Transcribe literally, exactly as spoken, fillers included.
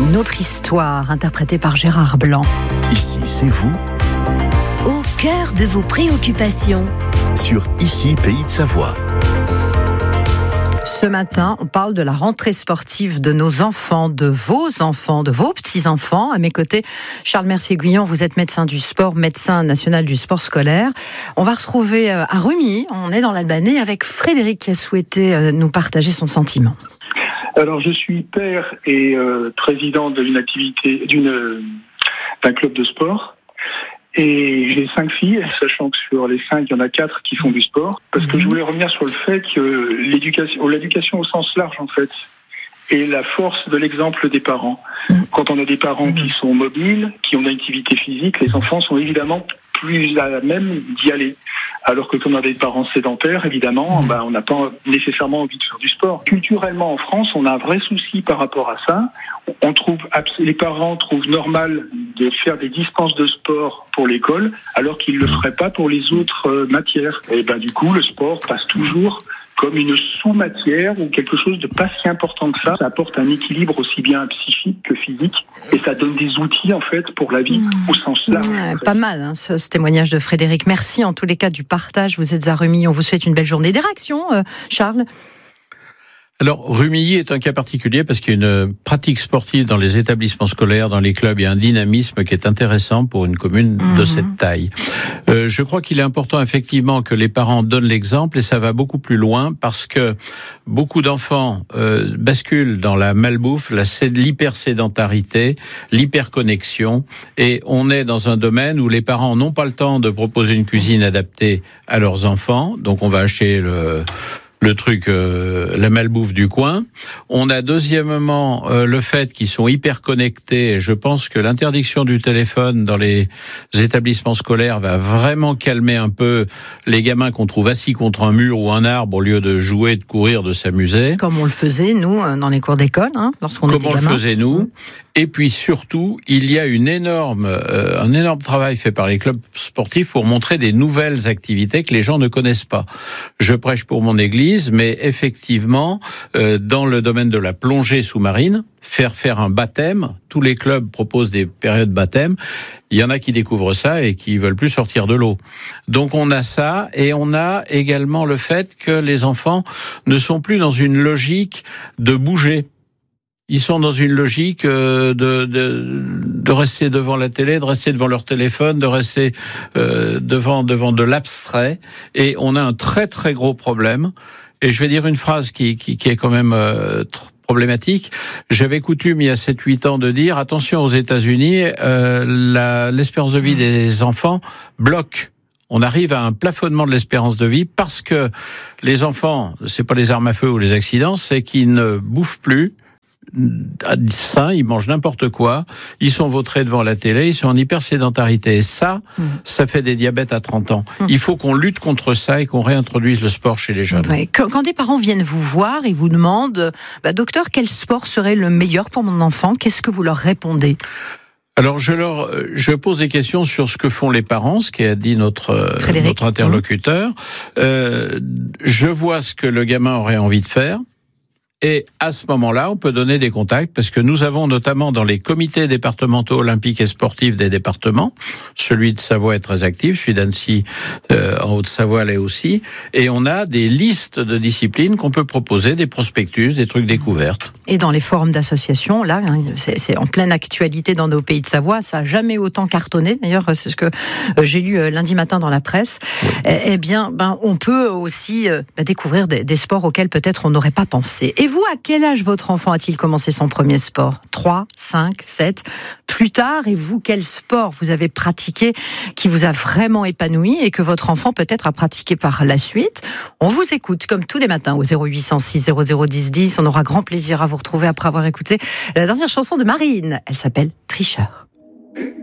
Une autre histoire interprétée par Gérard Blanc. Ici, c'est vous. Au cœur de vos préoccupations. Sur Ici, Pays de Savoie. Ce matin, on parle de la rentrée sportive de nos enfants, de vos enfants, de vos petits-enfants. À mes côtés, Charles Mercier-Guyon, vous êtes médecin du sport, médecin national du sport scolaire. On va retrouver à Rumilly, on est dans l'Albanais, avec Frédéric qui a souhaité nous partager son sentiment. Alors, je suis père et euh, président d'une activité, d'une, d'un club de sport. Et j'ai cinq filles, sachant que sur les cinq, il y en a quatre qui font du sport. Parce que je voulais revenir sur le fait que l'éducation, l'éducation au sens large, en fait, est la force de l'exemple des parents. Quand on a des parents qui sont mobiles, qui ont une activité physique, les enfants sont évidemment plus à même d'y aller. Alors que quand on a des parents sédentaires, évidemment, ben, on n'a pas nécessairement envie de faire du sport. Culturellement, en France, on a un vrai souci par rapport à ça. On trouve, les parents trouvent normal de faire des distances de sport pour l'école, alors qu'ils ne le feraient pas pour les autres euh, matières. Et ben, du coup, le sport passe toujours comme une sous-matière ou quelque chose de pas si important que ça. Ça apporte un équilibre aussi bien psychique que physique et ça donne des outils en fait pour la vie mmh. au sens large. Ouais, pas mal hein, ce, ce témoignage de Frédéric. Merci en tous les cas du partage. Vous êtes à Rumilly, on vous souhaite une belle journée. Des réactions, euh, Charles ? Alors, Rumilly est un cas particulier parce qu'il y a une pratique sportive dans les établissements scolaires, dans les clubs. Il y a un dynamisme qui est intéressant pour une commune mmh. de cette taille. Euh, je crois qu'il est important effectivement que les parents donnent l'exemple et ça va beaucoup plus loin parce que beaucoup d'enfants euh, basculent dans la malbouffe, la, l'hypersédentarité, l'hyperconnexion et on est dans un domaine où les parents n'ont pas le temps de proposer une cuisine adaptée à leurs enfants. Donc, on va acheter le... le truc, euh, la malbouffe du coin. On a deuxièmement euh, le fait qu'ils sont hyper connectés. Je pense que l'interdiction du téléphone dans les établissements scolaires va vraiment calmer un peu les gamins qu'on trouve assis contre un mur ou un arbre au lieu de jouer, de courir, de s'amuser. Comme on le faisait, nous, dans les cours d'école, hein, lorsqu'on Comme était gamin. Comme on le faisait, nous. Et puis surtout, il y a une énorme, euh, un énorme travail fait par les clubs sportifs pour montrer des nouvelles activités que les gens ne connaissent pas. Je prêche pour mon église, mais effectivement, euh, dans le domaine de la plongée sous-marine, faire faire un baptême, tous les clubs proposent des périodes baptême, il y en a qui découvrent ça et qui veulent plus sortir de l'eau. Donc on a ça, et on a également le fait que les enfants ne sont plus dans une logique de bouger. Ils sont dans une logique de, de, de rester devant la télé, de rester devant leur téléphone, de rester euh, devant, devant de l'abstrait. Et on a un très très gros problème. Et je vais dire une phrase qui, qui, qui est quand même euh, problématique. J'avais coutume il y a sept huit ans de dire, attention aux États-Unis, euh, la, l'espérance de vie des enfants bloque. On arrive à un plafonnement de l'espérance de vie parce que les enfants, c'est pas les armes à feu ou les accidents, c'est qu'ils ne bouffent plus. Sains, ils mangent n'importe quoi, ils sont vautrés devant la télé, ils sont en hypersédentarité. Et ça, mmh. ça fait des diabètes à trente ans. Mmh. Il faut qu'on lutte contre ça et qu'on réintroduise le sport chez les jeunes. Ouais. Quand des parents viennent vous voir et vous demandent bah, « Docteur, quel sport serait le meilleur pour mon enfant ?» Qu'est-ce que vous leur répondez ? Alors je leur, je pose des questions sur ce que font les parents, ce qu'a dit notre notre interlocuteur. Mmh. Euh, je vois ce que le gamin aurait envie de faire. Et à ce moment-là, on peut donner des contacts parce que nous avons notamment dans les comités départementaux olympiques et sportifs des départements, celui de Savoie est très actif, celui d'Annecy euh, en Haute-Savoie l'est aussi, et on a des listes de disciplines qu'on peut proposer, des prospectus, des trucs découvertes. Et dans les forums d'associations, là, c'est, c'est en pleine actualité dans nos pays de Savoie, ça n'a jamais autant cartonné. D'ailleurs, c'est ce que j'ai lu lundi matin dans la presse. Oui. Eh bien, ben, on peut aussi ben, découvrir des, des sports auxquels peut-être on n'aurait pas pensé. Et vous, à quel âge votre enfant a-t-il commencé son premier sport ? trois, cinq, sept plus tard, et vous, quel sport vous avez pratiqué qui vous a vraiment épanoui et que votre enfant peut-être a pratiqué par la suite ? On vous écoute comme tous les matins au zéro huit cent six zéro zéro dix dix. On aura grand plaisir à vous retrouver après avoir écouté la dernière chanson de Marine. Elle s'appelle Tricheur.